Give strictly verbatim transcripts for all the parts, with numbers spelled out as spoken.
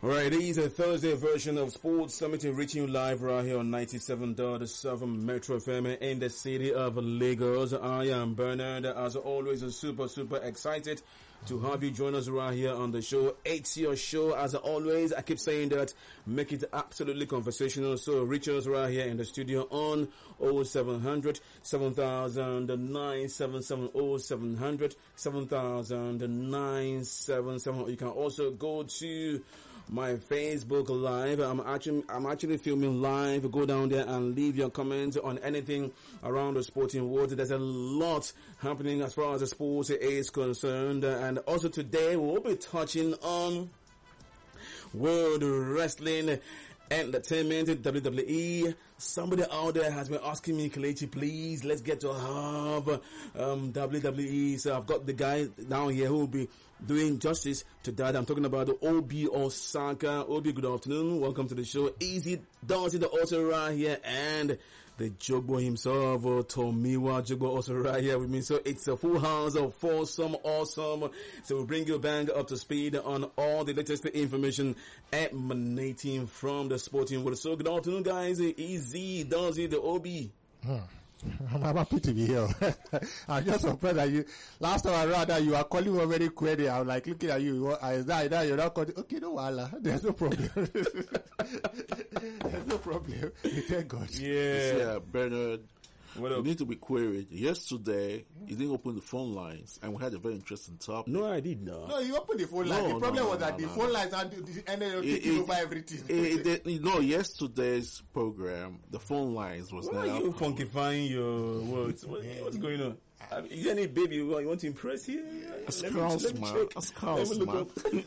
Alright, it is a Thursday version of Sports Summit reaching you live right here on ninety-seven point seven Metro F M in the city of Lagos. I am Bernard, as always, super, super excited to have you join us right here on the show. It's your show, as always. I keep saying that, make it absolutely conversational. So reach us right here in the studio on oh seven hundred, seven thousand nine seven seven, oh seven hundred, seven thousand nine seven seven. You can also go to my Facebook Live. I'm actually, I'm actually filming live. Go down there and leave your comments on anything around the sporting world. There's a lot happening as far as the sports is concerned. And also today we'll be touching on World Wrestling Entertainment, W W E. Somebody out there has been asking me, Kelechi, please, let's get to have um, W W E. So I've got the guy down here who will be doing justice to that. I'm talking about the Obi Osaka. Obi, good afternoon. Welcome to the show. Easy does it also right here. And the Jogbo himself, uh, Tomiwa Jogbo, also right here with me. So it's a full house of foursome, awesome. So we'll bring you bang up to speed on all the latest information emanating from the sporting world. So good afternoon, guys. Easy does it, the Obi. Hmm. I'm happy to be here. I'm just surprised that you, last time I read that you are calling me very query. I'm like looking at you. Is that, that you're not calling? Okay, no, Allah. There's no problem. There's no problem. Thank God. Yeah. Yeah, Bernard. What You up? need to be queried. Yesterday, you didn't open the phone lines, and we had a very interesting topic. No, I did not. No, you opened the phone line. No, The problem no, was no, that no, the no. phone lines and the N L It- taking it- over everything. It, it, it, no, yesterday's program, the phone lines was Why not are you up. funkifying your words? What, what's going on? I mean, is there any baby you want, you want to impress here? That's Let me- close, let me man. check. That's Let me close, look man.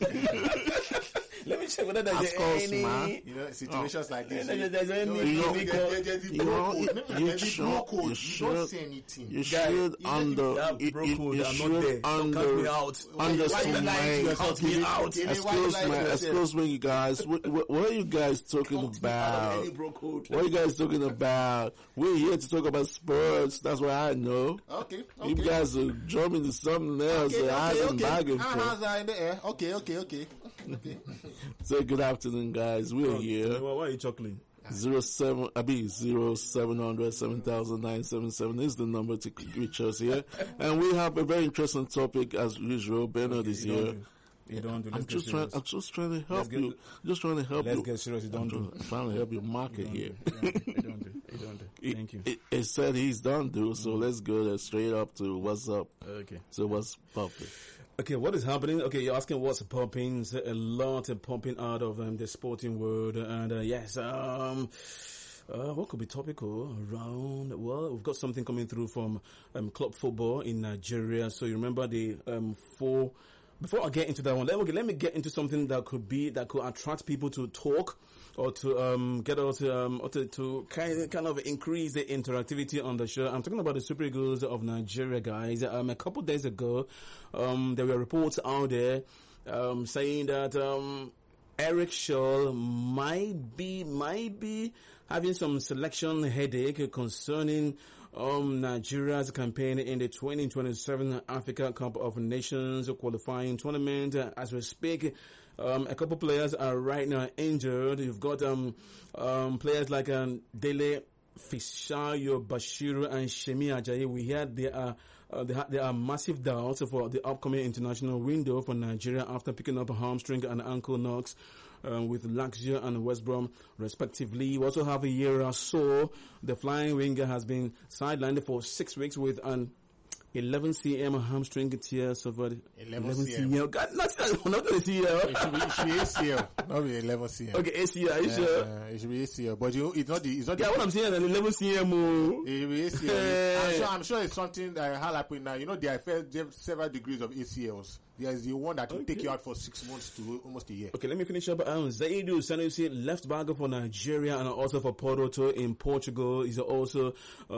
up. Let me check whether there's That's close, any. man. You know, situations like this. There's, there's any. No, You know- there- there- there's the you bro know, code. you- There's you the should- bro code. you You should- don't say anything. You Guy, should you under, That you, broke you, code, you I'm not should there. Don't under, count me out. Why you understand lying to my, yourself? Count me out. Kele, why you excuse lying me, to yourself? excuse me, you guys. What, what, what are you guys talking Count me out of about? any broke code. What are you guys talking about? We're here to talk about sports. That's what I know. Okay, okay. You guys are jumping to something else. Okay, that I okay, haven't okay. bargained Our for. hands are in the air. Okay, okay, okay. Okay. Say good afternoon, guys. We're here. Why are you chuckling? Zero seven, I mean zero seven hundred seven thousand nine seven seven is the number to reach us here, and we have a very interesting topic as usual. Bernard is You here. don't do. You don't do. I'm Let's just get trying. serious. I'm just trying to help get- you. Just trying to help Let's you. get serious. You don't I'm do. trying, trying to help your market here. You don't do. You don't do. You don't do. Thank you. It, it said he's done, dude. So let's go there straight up to what's up. Okay. So what's popping? Okay, what is happening? Okay, you're asking what's popping. So a lot of pumping out of um, the sporting world, and uh, yes, um, uh, what could be topical around? Well, we've got something coming through from um, club football in Nigeria. So you remember the um, four. Before I get into that one, let me, let me get into something that could be, that could attract people to talk or to, um, get us, um, or to, to kind, kind of increase the interactivity on the show. I'm talking about the Super Eagles of Nigeria, guys. Um, a couple days ago, um, there were reports out there, um, saying that, um, Eric Shaw might be, might be having some selection headache concerning, um, Nigeria's campaign in the twenty twenty-seven Africa Cup of Nations qualifying tournament. Uh, As we speak, um, a couple players are right now injured. You've got, um, um, players like, um, Dele Fishayo, Bashiru, and Shemi Ajayi. We hear there are uh, there, ha- there are massive doubts for the upcoming international window for Nigeria after picking up a hamstring and ankle knocks um, with Lazio and West Brom, respectively. We also have a year or so. The flying winger has been sidelined for six weeks with an eleven centimeter hamstring tear suffered. eleven centimeters. God, not not the C L. It should be, it should be A C L, not be eleven C M. Okay, A C L. Are you sure? Uh, it should be A C L, but you, it's not the, it's not Yeah, the, what I'm saying is an eleven centimeter. it should be A C L. I'm sure, I'm sure it's something that had happened now. You know, there are fe- there are several degrees of A C Ls. There is the one that will Okay. take you out for six months to almost a year. Okay, let me finish up. Um, Zaidu Sanusi, left back for Nigeria and also for Porto in Portugal, is also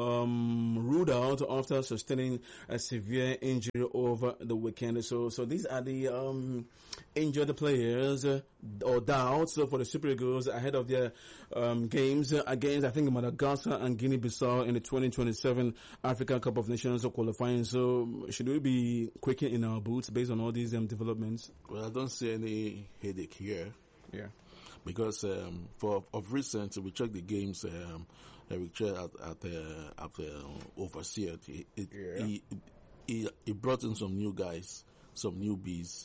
um, ruled out after sustaining a severe injury over the weekend. So, so these are the um, injured players uh, or doubts for the Super Eagles ahead of their um, games against, I think, Madagascar and Guinea-Bissau in the twenty twenty-seven African Cup of Nations qualifying. So, should we be quaking in our boots based on all these um, developments? Well, I don't see any headache here. Yeah. Because um, for of recent, we checked the games. Um, uh, we checked at at, uh, at uh, overseer. It, it, Yeah. he, he he brought in some new guys, some newbies.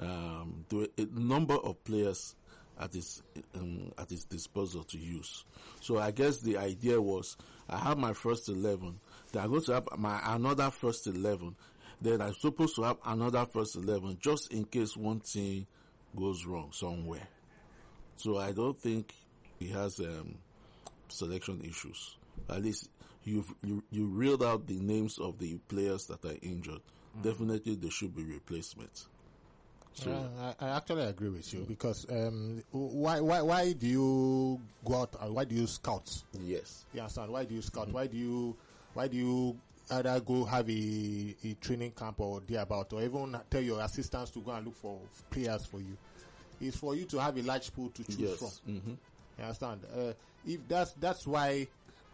Um, there were a number of players at his um, at his disposal to use. So I guess the idea was, I have my first eleven. Then I'm going to have my another first eleven. Then I'm supposed to have another first eleven just in case one thing goes wrong somewhere. So I don't think he has um, selection issues. At least you've, you you reeled out the names of the players that are injured. Mm. Definitely there should be replacements. So uh, I, I actually agree with you because um, why why why do you go out? Uh, why do you scout? yes, You understand? Why do you scout? Mm-hmm. Why do you why do you either go have a, a training camp or thereabout, or even tell your assistants to go and look for players for you? It's for you to have a large pool to choose yes. from. Mm-hmm. You understand? Uh, if that's that's why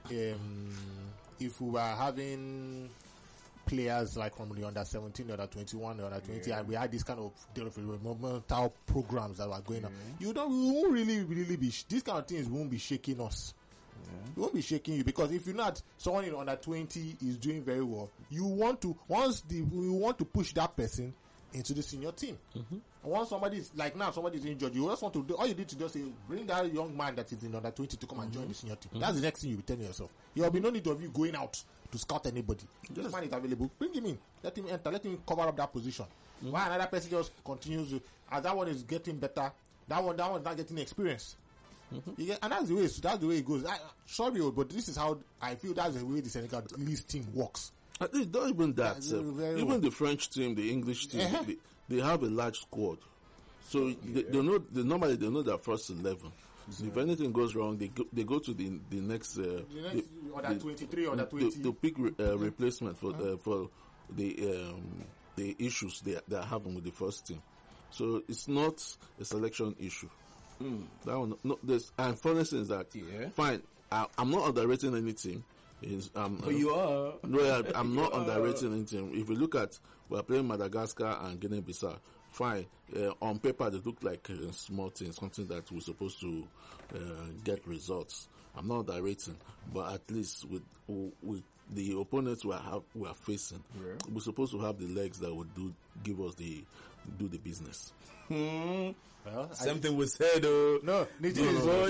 um, if we were having players like from the under seventeen, under twenty-one, under twenty, yeah. and we had this kind of developmental programs that were going yeah. on, you don't, we won't really, really be, sh- these kind of things won't be shaking us. Yeah. It won't be shaking you because if you're not, someone in under twenty is doing very well, you want to, once the, you want to push that person into the senior team. Mm-hmm. And once somebody is, like now, somebody is injured, you just want to do, all you need to do is say, bring that young man that is in under twenty to come mm-hmm. and join the senior team. Mm-hmm. That's the next thing you'll be telling yourself. There will be no need of you going out to scout anybody. This man is available. Bring him in. Let him enter. Let him cover up that position. Mm-hmm. While another person just continues to, as that one is getting better, that one, that one is not getting experience. Mm-hmm. Get, and that's the way. That's the way it goes. I, sorry, but this is how I feel. That's the way the Senegal League team works. I think not even that. Uh, even well. the French team, the English team, uh-huh. they, they have a large squad. So yeah. they, they know. They normally they know their first eleven. So if anything goes wrong, they go, they go to the the next. Uh, the next or that twenty-three or that twenty. The, the pick re, uh, replacement for uh, for the um, the issues they they are having with the first team. So it's not a selection issue. Mm. That one, no, this and funny thing is that yeah. fine. I, I'm not underrating any team. Is um, but you are. No, I'm not underrating anything. If you look at we're playing Madagascar and Guinea-Bissau. Fine. Uh, on paper, they look like uh, small things, something that we're supposed to uh, get results. I'm not underrating, but at least with with the opponents we are we are facing, yeah. we're supposed to have the legs that would do give us the do the business. Hmm. Well, something was said, though. No, no, no, no,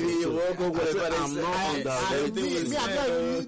no. I'm not underrating. Me, I'm not.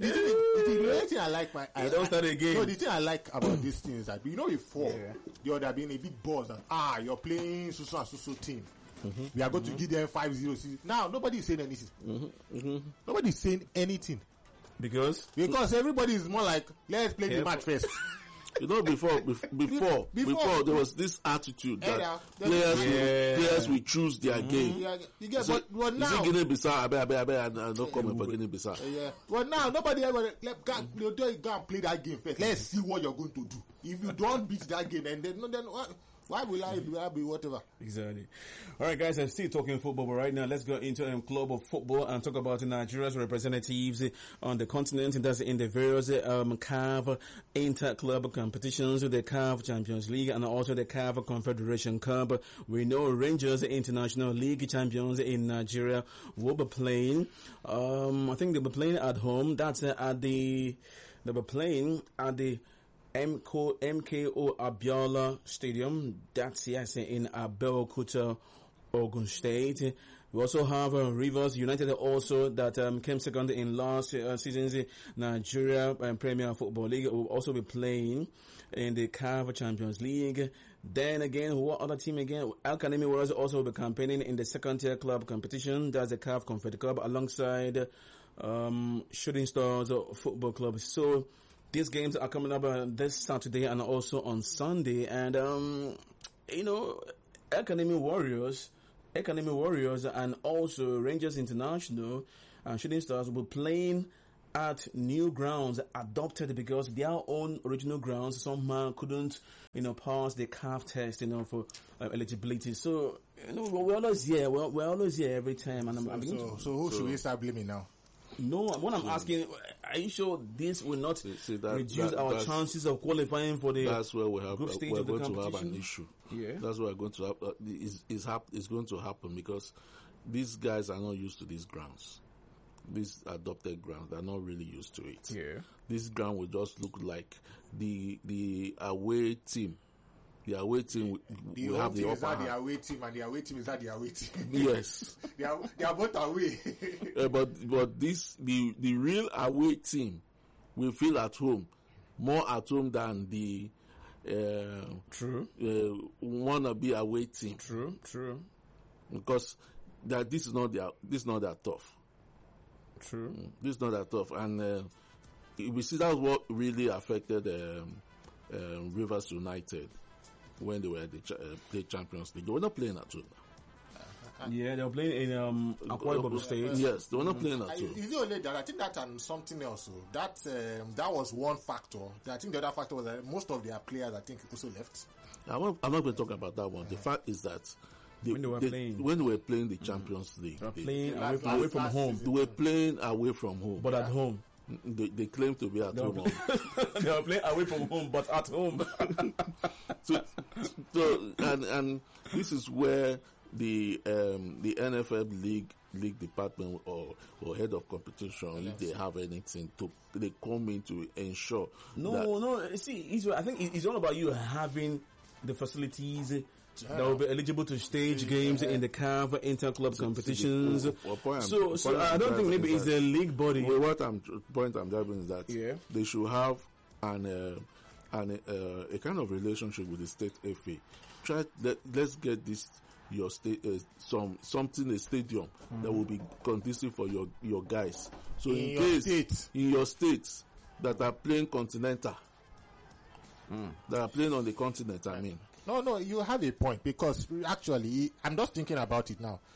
The thing I like, my I don't start again. No, the thing I like about this thing is that you know before yeah. the other being a big boss that ah you're playing so and so team. Mm-hmm. We are going mm-hmm. to give them five zero. Now nobody is saying anything. Mm-hmm. Mm-hmm. Nobody is saying anything because because everybody is more like let's play Careful. the match first. You know, before, before, before, before, there was this attitude that yeah, players, yeah. players will choose their mm-hmm. game. Yeah, you get, so, but, but now, Guinea-Bissau, I bet, I bet, I bet, I'm not coming for Guinea-Bissau. Yeah. Well, now nobody ever let go, go and play that game first. Let's see what you're going to do. If you don't beat that game, and then, then what? Why will I be, I be whatever? Exactly. All right, guys, I'm still talking football, but right now let's go into um, global football and talk about Nigeria's representatives on the continent. And that's in the various um, C A F inter-club competitions, the C A F Champions League and also the C A F Confederation Cup. We know Rangers International League champions in Nigeria will be playing. Um, I think they'll be playing at home. That's uh, at the, they'll be playing at the M K O Abiola Stadium, that's yes in Abeokuta, Ogun State. We also have uh, Rivers United also that um, came second in last uh, season's Nigeria um, Premier Football League. Will also be playing in the C A F Champions League. Then again, what other team again? Academy Warriors also will be campaigning in the second tier club competition. That's the C A F Confederation Cup alongside um, Shooting Stars Football Club. So these games are coming up uh, this Saturday and also on Sunday. And, um, you know, Academy Warriors, Academy Warriors and also Rangers International and Shooting Stars will be playing at new grounds adopted because their own original grounds somehow couldn't, you know, pass the C A F test, you know, for uh, eligibility. So, you know, we're always here. We're, we're always here every time. And I'm, so, I'm so, to, so who so, should we start blaming now? No, what I'm asking, are you sure this will not See, see, that- reduce that- our that's- chances of qualifying for the That's where we have group uh, stage we're of the going to have an competition? issue. Yeah. That's what we're going to have. Uh, is is hap- is going to happen because these guys are not used to these grounds. These adopted grounds, they're not really used to it. Yeah. This ground will just look like the the away team. The away team will, The will home have the team is upper at the hand. away team, and the away team is at the away team. Yes. they are they are both away. Uh, but but this the the real away team will feel at home, more at home than the uh, True. uh, wannabe away team, True. True. because that this is not their this is not that tough. True. This is not that tough, and uh, we see that's what really affected um, um, Rivers United when they were the ch- uh, play Champions League. They were not playing at home. Yeah, they were playing in um Akwa Ibom State. Yes, they were not playing at I- home. Is it only that? I think that and something else. So that um, that was one factor. I think the other factor was that most of their players, I think, also left. I'm not, I'm not going to talk about that one. The fact is that they, When they were playing. when they were playing the Champions League, They were they, playing Last- away from, last- away from last home, season. they were playing away from home. but at home. They, they claim to be at They were, home. they were playing away from home, but at home. so, so and and this is where the um, the N F L league league department or or head of competition, if they have anything to, they come in to ensure No, that no. See, it's, I think it's all about you having the facilities that will be eligible to stage games in the C A F inter-club competitions. the- the point I'm- So, the so point I I'm don't think driving maybe is it's that- the league body. Well, what I'm point I'm driving is that Yeah. they should have an uh, an uh, a kind of relationship with the state F A. Try let let's get this your state uh, some something a stadium that will be conducive for your your guys. So in, In your case state. in your states that are playing continental, that are playing on the continent, I mean. No, no, you have a point because actually, I'm just thinking about it now.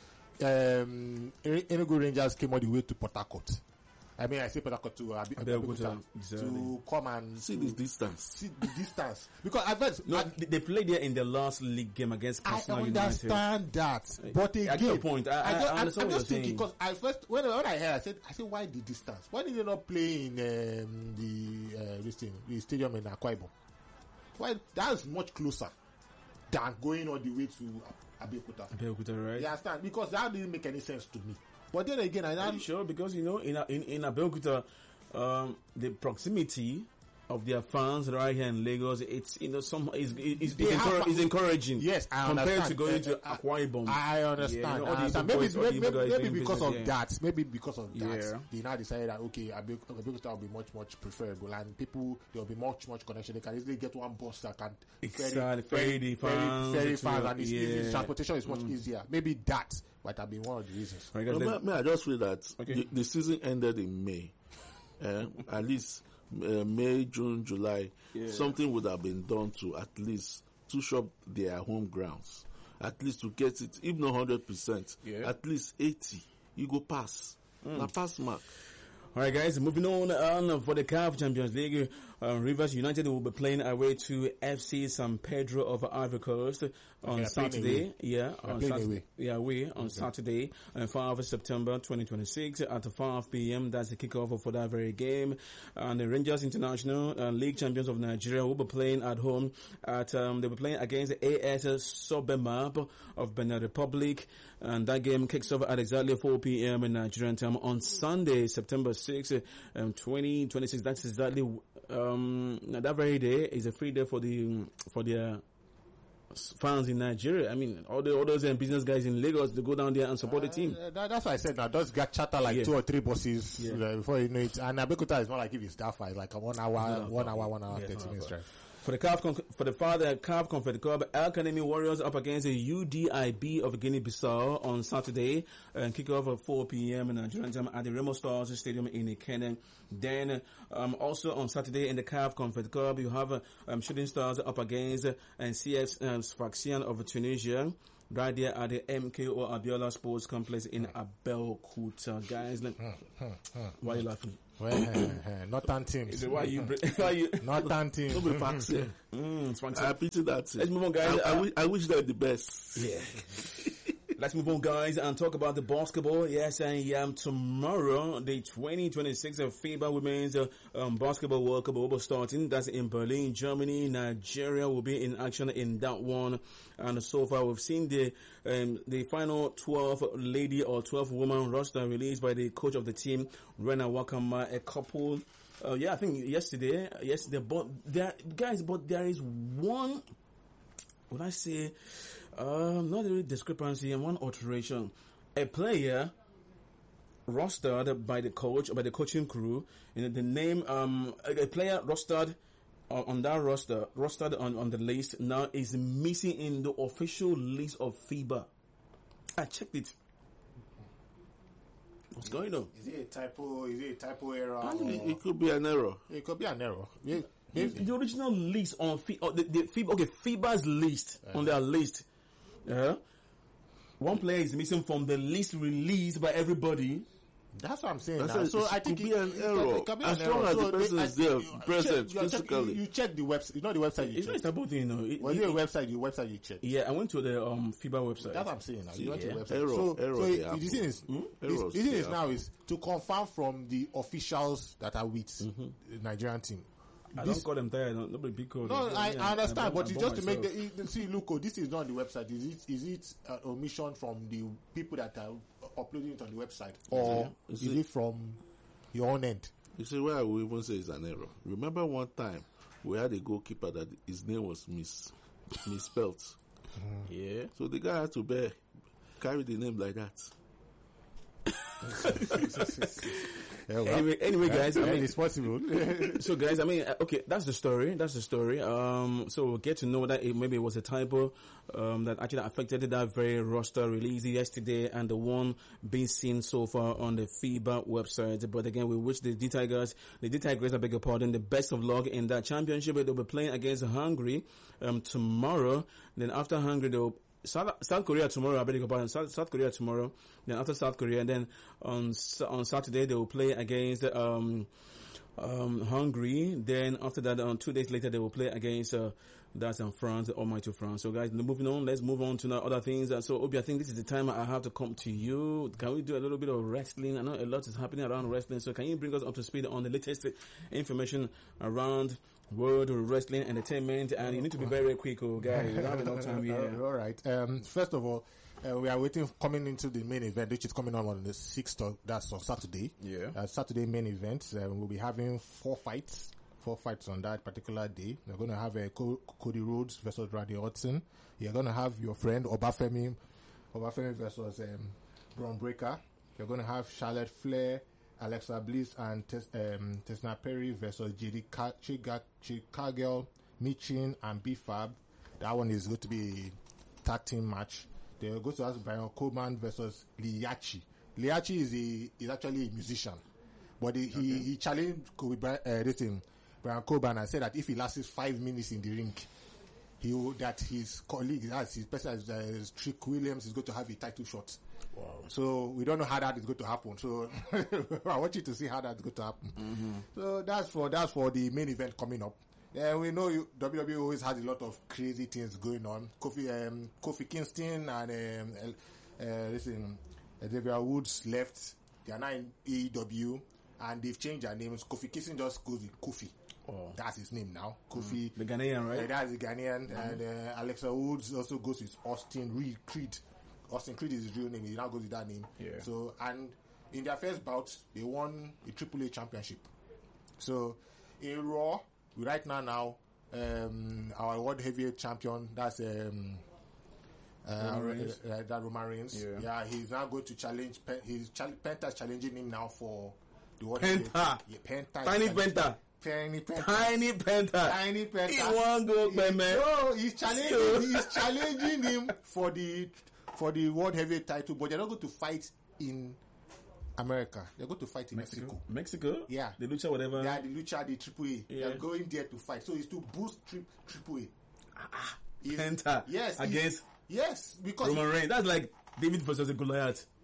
Um, En- Enugu Rangers came all the way to Port Harcourt. I mean, I say Port Harcourt to Abi- Abeokuta, Abeokuta exactly. to come and See to this distance. see the distance because I bet No, I, they they played there in the last league game against I Arsenal United. understand that, but I again, get your point. I- I- just, I I'm, understand I'm what just you're thinking saying. because I first when, when I heard, I said, I said, why the distance? Why did they not play in um, the uh, this thing, the stadium in Akwa Ibom? Why that's much closer than going all the way to Abeokuta. Abeokuta, right? You understand? Because that didn't make any sense to me. But then again, I Are you sure? Because you know, in in in Abeokuta, um, the proximity of their fans right here in Lagos, it's you know some is is, They is, have- encour- is encouraging. yes, I compared understand. to going Uh, to uh, Akwa Ibom. I understand. Yeah, you know, I all these understand. Maybe, boys, all these maybe, guys maybe doing because of business, yeah. that, maybe because of that, Yeah. they now decided that okay, Abe- Abeokuta will be much, much preferable, and people there will be much, much connection. They can easily get one bus that can Exactly. Ferry the fans very to- fast, and it's easy. yeah. Transportation is much easier. Maybe that might have been one of the reasons. All right, guys, No, let's- may, may I just feel that Okay. the, the season ended in May. Eh, at least uh, May, June, July, something would have been done to at least to shop their home grounds. At least to get it, if not hundred percent, Yeah. at least eighty. You go pass. Na pass mark. All right, guys, moving on, on for the C A F Champions League. Uh, Rivers United will be playing away to F C San Pedro of Ivory Coast on they're playing Saturday. away. Yeah, on playing Sat- away. yeah, away on Saturday, uh, five of September twenty twenty-six at five p.m. That's the kickoff for that very game. And the Rangers International, uh, League champions of Nigeria, will be playing at home. At um, they'll be playing against the A S Sobemap of Benin Republic, and that game kicks off at exactly four p.m. in Nigerian time on Sunday, September sixth, um, twenty twenty-six. That's exactly um, that very day is a free day for the for the fans in Nigeria. I mean, all the others and business guys in Lagos, they go down there and support the team. Uh, that, that's why I said now. Just get charter like Yeah. two or three buses Yeah. uh, before you know it. And Abeokuta is not like if it's that far. It's like a one hour, No, one hour, one hour, Yeah, thirty no, minutes no. drive. For the C A F, con- for the father C A F Confederate Cup, El Kanemi Warriors up against the U D I B of Guinea-Bissau on Saturday, and kick off at four p.m. in Nigerian time at the Remo Stars Stadium in Ikenne. Then, um, also on Saturday in the C A F Confederate Cup, you have uh, um, Shooting Stars up against uh, and C F um, Sfaxian of Tunisia. Right there at the M K O Abiola Sports Complex in Abeokuta. Guys, like, why are you laughing? Well, uh, uh, Northern teams. Why you? br- Why you? Northern teams. Don't be facts here. Mm, Sfaxian. I pity that. Let's move on, guys. I, I, Uh, wish, I wish them the best. Yeah. let's move on, guys, and talk about the basketball. Yes, and um, tomorrow, the twenty twenty-six FIBA Women's uh, um, Basketball World Cup will be starting. That's in Berlin, Germany. Nigeria will be in action in that one. And so far, we've seen the um, the final twelve lady or twelve woman roster released by the coach of the team, Rena Wakama. A couple, uh, yeah, I think yesterday, yesterday. But there, guys, but there is one. Would I say? Um, not a discrepancy and one alteration. A player rostered by the coach or by the coaching crew, you know, the name um a player rostered on, on that roster rostered on, on the list now is missing in the official list of FIBA. I checked it. What's going on? Is it a typo? Is it a typo error? It, it could be an error. It could be an error. Yeah. The, the original list on FIBA, oh, the, the FIBA, okay, FIBA's list uh, on their list. Uh, one player is missing from the list released by everybody. That's what I'm saying. That's Now. a, So I could think be it, an it, error. It can be as an long error. as So the person they, is there, you present check, you physically. Check, you, you check the website. You know the website. You It's check. not about you know. It, Was it, it a website? The website you checked. yeah, I went to the um FIBA website. That's what I'm saying. Now. You went to Yeah. the website. Error, so, error so they it, happen. the thing is, Hmm? the Errors the thing they is now happen. is to confirm from the officials that are with Mm-hmm. the Nigerian team. I This- don't call them tired. Nobody big call. No, them. I, Yeah, I understand, bought- but it's bought just to make myself. the see. Look, oh, this is not on the website. Is it? Is it an omission from the people that are uploading it on the website, or Yeah. is Is it from your own end? You see why we even say it's an error. Remember one time we had a goalkeeper that his name was mis misspelt. Yeah. So the guy had to bear carry the name like that. Yeah, well, Anyway, anyway, guys. I yeah, mean, it's possible. so guys, I mean, uh, okay, that's the story. That's the story. Um, so we'll get to know that it, maybe it was a typo um, that actually affected that very roster release yesterday and the one being seen so far on the FIBA website. But again, we wish the D Tigers, the D Tigers, I beg your pardon, the best of luck in that championship. They'll be playing against Hungary um, tomorrow. Then after Hungary, they'll South, South Korea tomorrow, I beg your pardon, South, South Korea tomorrow, then after South Korea, and then on on Saturday they will play against um, um, Hungary, then after that, um, two days later they will play against uh, that's in France, the almighty France. So guys, moving on, let's move on to now other things. Uh, so Obi, I think this is the time I have to come to you. Can we do a little bit of wrestling? I know a lot is happening around wrestling, so can you bring us up to speed on the latest information around world wrestling entertainment? And you need to be very, very quick, oh guys. We don't have enough time here. All right. Um, first of all, uh, we are waiting coming into the main event, which is coming on on the sixth. Of, that's on Saturday. Yeah. Uh, Saturday main event. Uh, we'll be having four fights. Four fights on that particular day. We're going to have uh, Co- Cody Rhodes versus Randy Orton. You're going to have your friend Obafemi, Obafemi versus um, Braun Breaker. You're going to have Charlotte Flair, Alexa Bliss, and Tes- um, Tesna Perry versus J D Ka- Chiga- Chicago, Michin, and B-Fab. That one is going to be a tag team match. They're going to have Brian Coleman versus Liachi. Liachi is a, is actually a musician, but he, okay. he, he challenged Kobe, uh, this thing, Brian Coleman, and said that if he lasts five minutes in the ring, he will, that his colleague, as his person, as uh, Trick Williams, is going to have a title shot. Wow. So we don't know how that is going to happen. So I want you to see how that's going to happen. Mm-hmm. So that's for that's for the main event coming up. Yeah, we know you, W W E always has a lot of crazy things going on. Kofi, um, Kofi Kingston and um, uh, listen, Xavier Woods left. They are now in A E W, and they've changed their names. Kofi Kingston just goes with Kofi. Oh. That's his name now. Kofi. The Ghanaian, right? Uh, that's the Ghanaian. Mm-hmm. And uh, Alexa Woods also goes with Austin Reed Creed. Austin Creed is his real name. He now goes with that name. Yeah. So, and in their first bout, they won a Triple A championship. So, in Raw, right now, now, um, our world heavyweight champion, that's um, uh, Roman Reigns. Uh, that Roman Reigns. Yeah. yeah, he's now going to challenge. He's chal- Penta's challenging him now for the world. Penta. Yeah, Penta. Tiny Penta. Tiny Penta. Tiny Penta. Tiny Penta. He won't go, man. No, he's challenging. he's challenging him for the for the world heavyweight title, but they're not going to fight in America. They're going to fight in Mexico. Mexico? Mexico? Yeah. The Lucha, whatever. Yeah, the Lucha, the Triple A. Yeah. They're going there to fight. So it's to boost tri- Triple A. Ah, Penta. Yes. Against yes, because Roman Reigns. That's like David versus Goliath.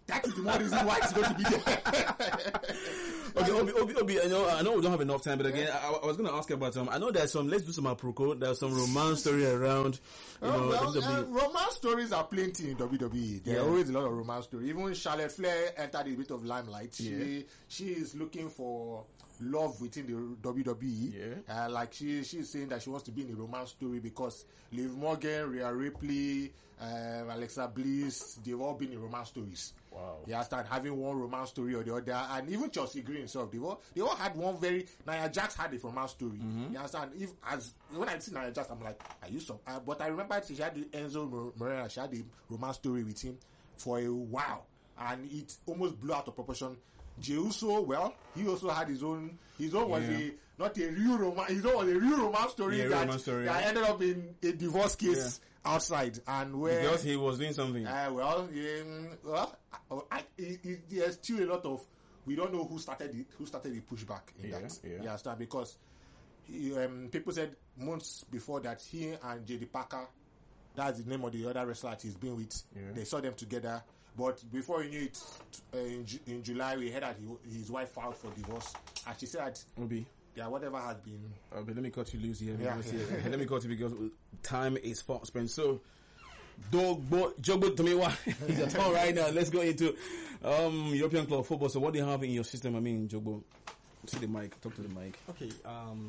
that is the more reason why it's going to be there. Okay, Obi, Obi, Obi, I know, I know we don't have enough time, but again, I, I was going to ask you about um. I know there's some. Let's do some aproko. There's some romance story around. You Oh, know, well, W W E. uh, romance stories are plenty in W W E. There Yeah. are always a lot of romance stories. Even Charlotte Flair entered a bit of limelight. She Yeah. she is looking for love within the W W E. Yeah. Uh, like she she's saying that she wants to be in a romance story because Liv Morgan, Rhea Ripley, um, Alexa Bliss, they've all been in romance stories. Wow. They start having one romance story or the other, and even Chelsea Green himself, they all they all had one very. Nia Jax had a romance story. Mm-hmm. You understand? If as when I see Nia Jax, I'm like, I used some, uh, but I remember she had the Enzo Mo- Morena, she had a romance story with him for a while, and it almost blew out of proportion. Jey Uso, well, he also had his own. His own was Yeah. a not a real romance. His own was a real romance story Yeah, that, romance story, that yeah. ended up in a divorce case outside, and where Because he was doing something. uh, well, um, well, I, I, it, it, there's still a lot of we don't know who started it, who started the pushback in Yeah, that. yeah. You understand? Because he, um, people said months before that he and J D Parker, that's the name of the other wrestler that he's been with. Yeah. They saw them together, but before you knew it, uh, in, Ju- in July we heard that he, his wife filed for divorce, and she said, Obi. "Yeah, whatever has been." Uh, but let me cut you loose here. Yeah. because, yeah, let me cut you because time is fast spent. So, Dogbo, Jogbo Tomiwa is your turn right now. Let's go into um, European club football. So, what do you have in your system? I mean, Jogbo, see the mic. Talk to the mic. Okay, um,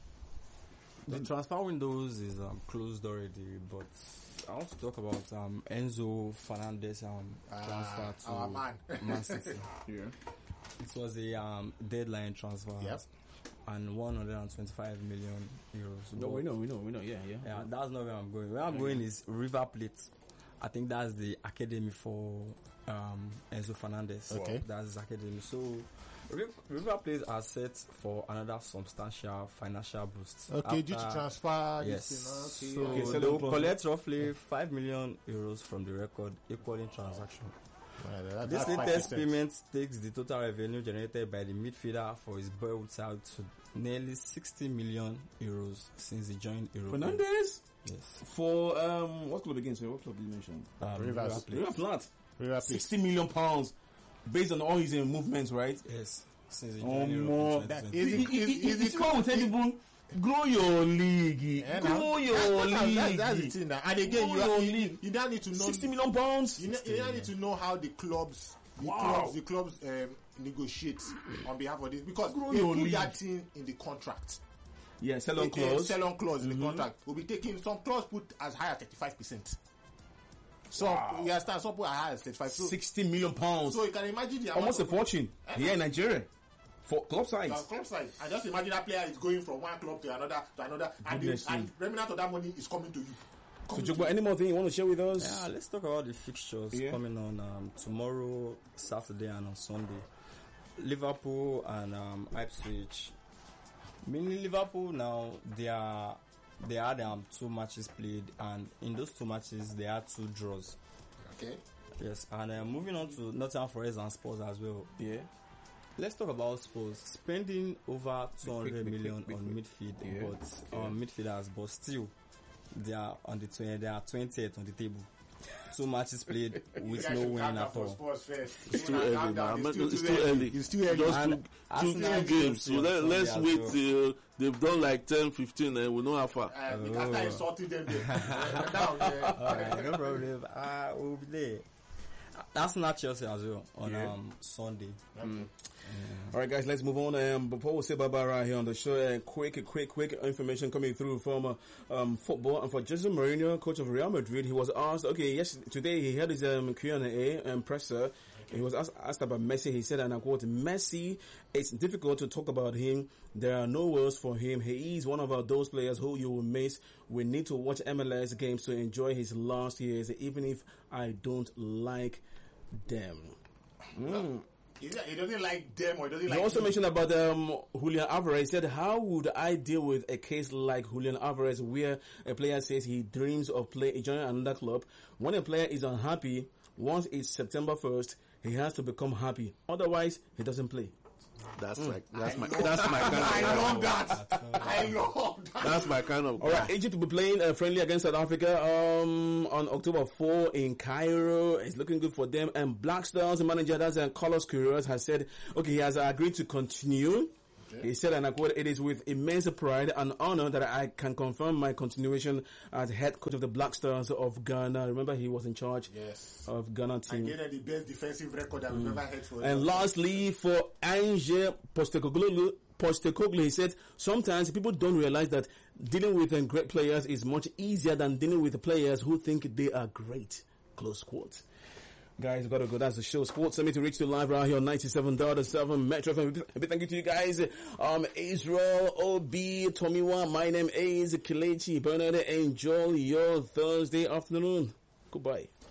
the transfer windows is um, closed already, but I want to talk about um, Enzo Fernandez um, transfer to our man. Man City. Yeah. It was a um, deadline transfer Yep. and one hundred twenty-five million euros. No, But- we know, we know, we know. Yeah, yeah. Yeah, that's not where I'm going. Where I'm going is River Plate. I think that's the academy for um, Enzo Fernandez. Okay. That's his academy. So River, River Plate are set for another substantial financial boost. Okay, due to after- transfer. Yes. This So thing, okay. Okay, they sell them will close. collect roughly five million euros from the record equaling transaction. Yeah, that- This that's latest five percent. payment takes the total revenue generated by the midfielder for his boyhood side to nearly sixty million euros since he joined Europe. Fernandez Yes. for um, what club again? So, what club did you mention? Um, Rivers. River Plate. River Plate. River Plate. Sixty million pounds, based on all his uh, movements, right? Yes. Since he Oh, joined Europe more. in That twenty twenty. is- Is it- it? is- Is it? Come on, tell people. Grow your league. Yeah, Grow now. your That's- that's- league. that's- that's the thing now. And again, Grow you, your are, you, league. you now need to know. Sixty million pounds. You, ne- you now need to know how the clubs, the Wow. clubs, the clubs um, negotiate on behalf of this because Grow they your put league. that thing in the contract. Yeah, sell on A- a clause. sell-on clause in Mhm. the contract will be taking some clause put as high as thirty-five percent. So Wow. you understand? Some put as high as thirty-five. So, Sixty million pounds. so you can imagine the Almost a amount of- fortune here in Nigeria for club sides. Uh, club side. And just imagine that player is going from one club to another to another, and, the, Goodness and me. remnant of that money is coming to you. So, Coming to Jogbo, any more thing you want to share with us? Yeah, let's talk about the fixtures Yeah. coming on um, tomorrow, Saturday, and on Sunday. Liverpool and um, Ipswich. Meaning Liverpool now, they are they had um, two matches played, and in those two matches they had two draws. Okay. Yes, and uh, moving on to Nottingham Forest and Spurs as well. Yeah. Let's talk about Spurs spending over two hundred quick, million quick, on quick. midfield, Yeah, but okay. on midfielders, but still they are on the twenty. They are twentieth on the table. Two matches played with no winning at all. It's too early now. It's It's too early. It's too early. Just And two, two, Arsenal two games. So on let, Sunday let's as wait well. till they've done like ten, fifteen and we know how far. Uh, After insulting them, they- they're down there. Alright, no problem. Uh, we'll be there. That's not Chelsea as well on Yeah. um, Sunday. All right, guys, let's move on. Um, before we say bye-bye right here on the show, uh, quick, quick, quick information coming through from uh, um, football. And for Jose Mourinho, coach of Real Madrid, he was asked, okay, yes, today he had his um, Q and A um, presser. He was asked, asked about Messi. He said, and I quote, Messi, it's difficult to talk about him. There are no words for him. He is one of our, those players who you will miss. We need to watch M L S games to enjoy his last years, even if I don't like them. Mm. He he doesn't like them or he doesn't He like also you. mentioned about um, Julian Alvarez. He said, how would I deal with a case like Julian Alvarez where a player says he dreams of play, joining another club? When a player is unhappy, once it's September first, he has to become happy. Otherwise, he doesn't play. That's like that's I my love that's my kind of I guy. love that. I love that. That's my kind of All guy. right, Egypt will be playing uh, friendly against South Africa um, on October fourth in Cairo. It's looking good for them. And Black Stars manager, that's uh, Carlos Queiroz, has said, okay, he has agreed to continue. Okay. He said, and I quote, "It is with immense pride and honor that I can confirm my continuation as head coach of the Black Stars of Ghana." Remember, he was in charge Yes. of Ghana team. And get the best defensive record that we've ever had for And lastly, for Ange Postecoglou, Postecoglou, he said, sometimes people don't realize that dealing with uh, great players is much easier than dealing with the players who think they are great. Close quote. Guys, gotta go. That's the show. Sports Summit to reach to live right here on ninety-seven point seven Metro F M. A big thank you to you guys. Um, Israel, O B, Tomiwa, my name is Kelechi Bernard. Enjoy your Thursday afternoon. Goodbye.